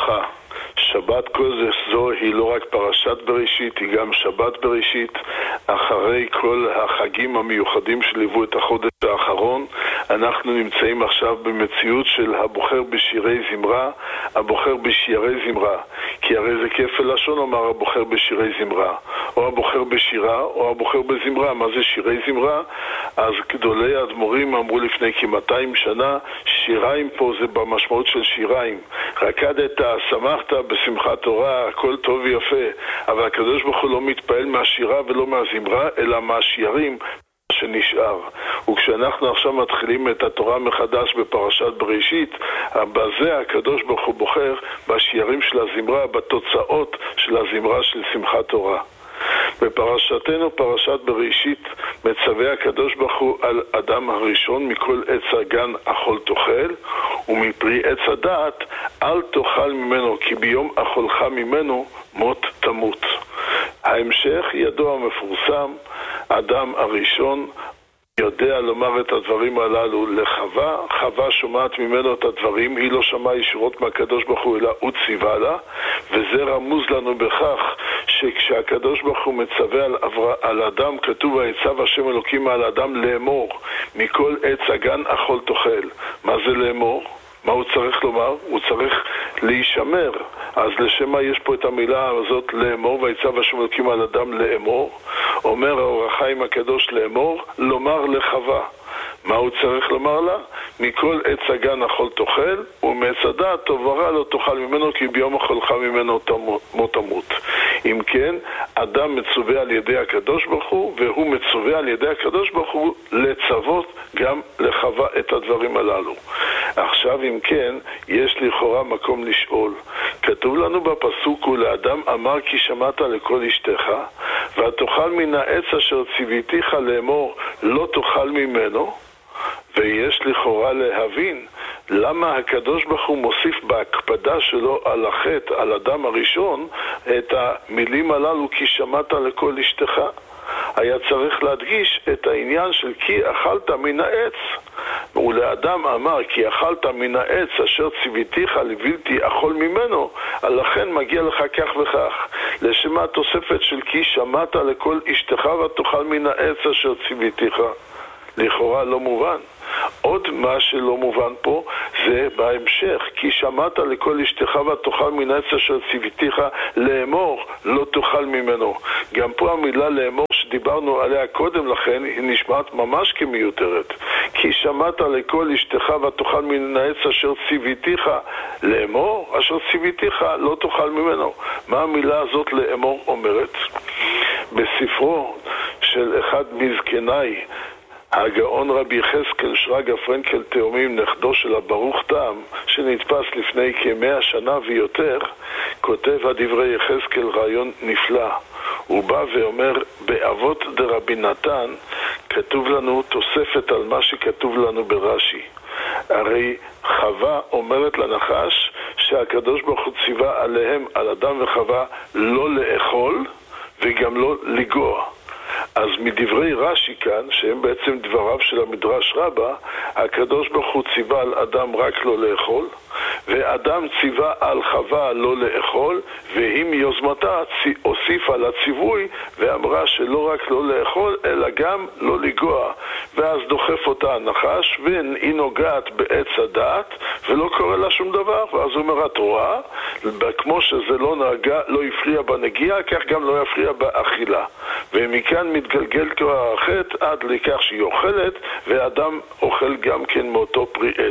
וברכה. שבת קודש זו היא לא רק פרשת בראשית, היא גם שבת בראשית. אחרי כל החגים המיוחדים שליוו את החודש האחרון, אנחנו נמצאים עכשיו במציאות של הבוחר בשירי זמרה, הבוחר בשירי זמרה. כי הרי זה כפל לשון אומר הבוחר בשירי זמרה, או הבוחר בשירה או הבוחר בזמרה. מה זה שירי זמרה? אז גדולי האדמו"רים אמרו לפני כ-200 שנה, שיריים פה זה במשמעות של שיריים. רקדת, שמחת בשמחת תורה, הכל טוב ויפה, אבל הקדוש ברוך הוא לא מתפעל מהשירה ולא מהזמרה, אלא מהשירים שנשאר. וכשאנחנו עכשיו מתחילים את התורה מחדש בפרשת בראשית, בזה הקדוש ברוך הוא בוחר בשירים של הזמרה, בתוצאות של הזמרה של שמחת תורה. בפרשתנו, פרשת בראשית, מצווה הקדוש ברוך הוא על אדם הראשון, מכל עץ הגן אכול תאכל, ומפרי עץ הדעת אל תאכל ממנו, כי ביום אכולך ממנו מות תמות. ההמשך ידוע ומפורסם. אדם הראשון יודע לומר את הדברים הללו לחווה, חווה שומעת ממנו את הדברים, היא לא שמעה ישירות מהקדוש ברוך הוא אלא הוא ציווה לה, וזה רמוז לנו בכך שכשהקדוש ברוך הוא מצווה על אדם, כתוב ויצב השם אלוקים על אדם לאמור מכל עץ הגן אכול תאכל. מה זה לאמור? מה הוא צריך לומר? הוא צריך להישמר. אז לשם מה יש פה את המילה הזאת לאמור, ויצב השם אלוקים על אדם לאמור? אומר האור החיים הקדוש לאמור, לומר לחווה. מה הוא צריך לומר לה? מכל עץ הגן אכול תאכל, ומעץ הדעת טוב ורע לא תאכל ממנו, כי ביום אכולך ממנו מות תמות. אם כן, אדם מצווה על ידי הקדוש ברוך הוא, והוא מצווה על ידי הקדוש ברוך הוא לצוות גם לחווה את הדברים הללו. עכשיו אם כן, יש לכאורה מקום לשאול. כתוב לנו בפסוק, ולאדם אמר כי שמעת לכל אשתך, ותאכל מן העץ אשר ציוויתיך לאמור לא תאכל ממנו. ויש לכאורה להבין למה הקדוש ברוך הוא מוסיף בהקפדה שלו על החטא, על אדם הראשון, את המילים הללו כי שמעת לכל אשתך. היה צריך להדגיש את העניין של כי אכלת מן העץ. ולאדם אמר כי אכלת מן העץ אשר ציוויתיך לבלתי אכול ממנו, לכן מגיע לך כך וכך. לשם התוספת של כי שמעת לכל אשתך ותאכל מן העץ אשר ציוויתיך, לכאורה לא מובן. עוד מה שלא מובן פה זה בהמשך, כי שמעת לכל אשתך ותאכל מן העץ אשר ציוויתיך לאמור לא תאכל ממנו. גם פה המילה לאמור שדיברנו עליה קודם לכן היא נשמעת ממש כמיותרת. כי שמעת לכל אשתך ותאכל מן העץ אשר ציוויתיך לאמור, אשר ציוויתיך לא תאכל ממנו. מה המילה הזאת לאמור אומרת? בספרו של אחד מזקניי, הגאון רבי יחזקאל שרגא פרנקל תאומים, נכדו של הברוך תם, שנתפס לפני כ100 שנה ויותר, כותב הדברי יחזקאל רעיון נפלא. הוא בא ואומר, באבות דרבי נתן כתוב לנו תוספת על מה שכתוב לנו ברש"י. הרי חווה אומרת לנחש שהקדוש ברוך הוא ציווה עליהם, על אדם וחווה, לא לאכול וגם לא לגוע. אז מדברי רש"י כאן, שהם בעצם דבריו של המדרש רבה, הקדוש ברוך הוא ציווה על אדם רק לא לאכול, ואדם ציווה על חווה לא לאכול, והיא מיוזמתה הוסיפה לציווי ואמרה שלא רק לא לאכול אלא גם לא לגוע. ואז דוחף אותה הנחש והיא נוגעת בעץ הדעת ולא קורה לה שום דבר. ואז הוא אומר, את רואה, כמו שזה לא הפריע בנגיעה, כך גם לא יפריע באכילה. ומכאן מתגלגל כבר החטא עד לכך שהיא אוכלת, ואדם אוכל גם כן מאותו פרי עץ.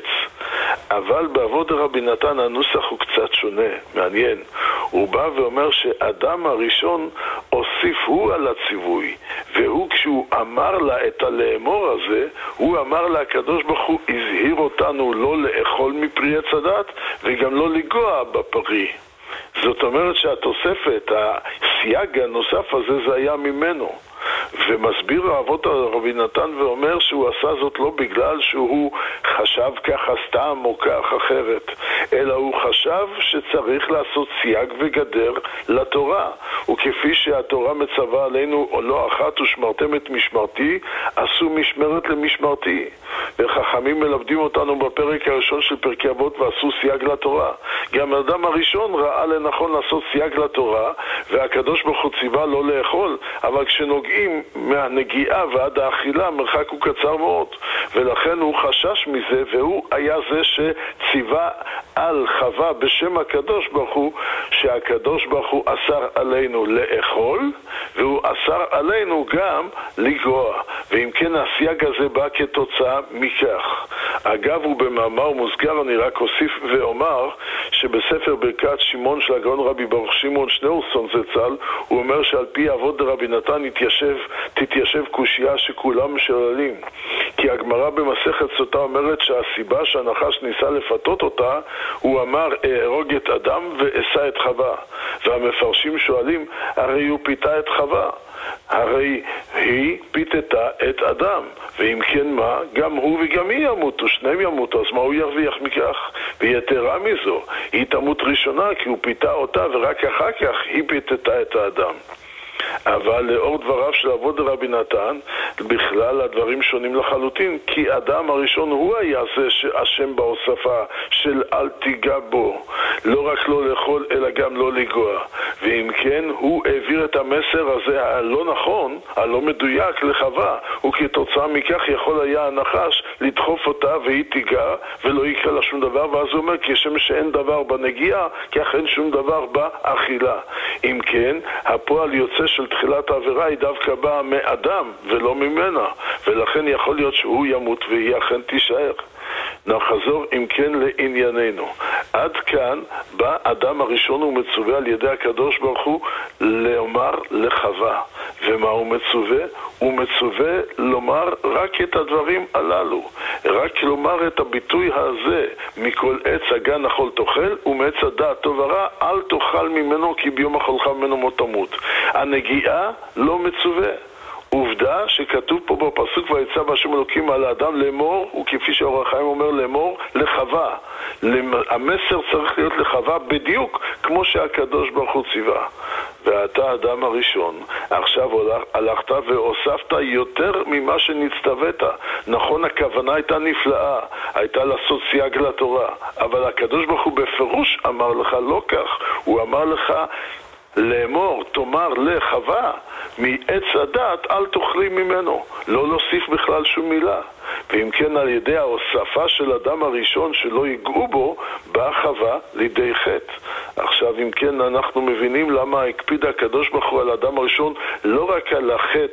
אבל באבות דרבי נתן הנוסח הוא קצת שונה, מעניין. הוא בא ואומר שאדם הראשון הוסיף הוא על הציווי, והוא כשהוא אמר לה את הלאמור הזה, הוא אמר לה, הקדוש ברוך הוא הזהיר אותנו לא לאכול מפרי עץ הדת וגם לא לגוע בפרי. זאת אומרת שהתוספת, הסייג הנוסף הזה, זה היה ממנו. ומסביר האבות רבי נתן ואומר שהוא עשה זאת לא בגלל שהוא חשב ככה סתם או כך אחרת, אלא הוא חשב שצריך לעשות סייג וגדר לתורה, וכפי שהתורה מצווה עלינו או לא אחת ושמרתם את משמרתי, עשו משמרת למשמרתי. וחכמים מלמדים אותנו בפרק הראשון של פרקי אבות ועשו סייג לתורה. גם האדם הראשון ראה לנכון לעשות סייג לתורה, והקדוש ברוך הוא ציווה לא לאכול, אבל כשנוגעים מהנגיעה ועד האכילה המרחק הוא קצר מאוד, ולכן הוא חשש מזה, והוא היה זה שציווה על חווה בשם הקדוש ברוך הוא, שהקדוש ברוך הוא אסר עלינו לאכול, והוא אסר עלינו גם לגוע. ואם כן הסייג הזה בא כתוצאה מכך. אגב, ובמאמר מוסגר אני רק אוסיף ואומר שבספר ברכת שמעון של הגאון רבי ברוך שמעון שניאורסון זצ"ל, הוא אומר שעל פי אבות דרבי נתן תתיישב קושייה שכולם שואלים. כי הגמרא במסכת סוטה אומרת שהסיבה שהנחש ניסה לפתות אותה, הוא אמר אהרוג את אדם ואשא את חווה. והמפרשים שואלים, הרי הוא פיתה את חווה, הרי היא פיתתה את אדם, ואם כן מה? גם הוא וגם היא ימותו, שניהם ימותו, אז מה הוא ירוויח מכך? ויתרה מזו, היא תמות ראשונה כי הוא פיתה אותה, ורק אחר כך היא פיתתה את האדם. אבל לאור דבריו של אבות רבי נתן, בכלל הדברים שונים לחלוטין, כי אדם הראשון הוא היה זה שאשם בהוספה של אל תיגע בו, לא רק לא לאכול אלא גם לא לגוע. ואם כן, הוא העביר את המסר הזה הלא נכון, הלא מדויק לחווה, וכתוצאה מכך יכול היה הנחש לדחוף אותה והיא תיגע ולא יקרה לה שום דבר, ואז הוא אומר כשם שאין דבר בנגיעה, כך אין שום דבר באכילה. אם כן, הפועל יוצא של תחילת העבירה היא דווקא באה מאדם ולא ממנה, ולכן יכול להיות שהוא ימות והיא אכן תישאר. נחזור אם כן לענייננו. עד כאן בא אדם הראשון ומצווה על ידי הקדוש ברוך הוא לומר לחווה. ומה הוא מצווה? הוא מצווה לומר רק את הדברים הללו, רק לומר את הביטוי הזה, מכל עץ הגן אכול תאכל ומעץ הדעת טוב ורע אל תאכל ממנו כי ביום אכולך ממנו מות תמות. הנגיעה לא מצווה. עובדה שכתוב פה בפסוק ויצא בהשם אלוקים על האדם לאמור, וכפי שאור החיים אומר לאמור לחווה. המסר צריך להיות לחווה בדיוק כמו שהקדוש ברוך הוא ציווה. ואתה האדם הראשון, עכשיו הלכת והוספת יותר ממה שנצטוות. נכון, הכוונה הייתה נפלאה, הייתה לעשות סייג לתורה, אבל הקדוש ברוך הוא בפירוש אמר לך לא כך, הוא אמר לך לאמור, תאמר לחווה, מעץ הדת אל תאכלי ממנו, לא להוסיף בכלל שום מילה. ואם כן על ידי ההוספה של אדם הראשון שלא ייגעו בו, באה חווה לידי חטא. עכשיו אם כן אנחנו מבינים למה הקפיד הקדוש ברוך הוא על האדם הראשון לא רק על החטא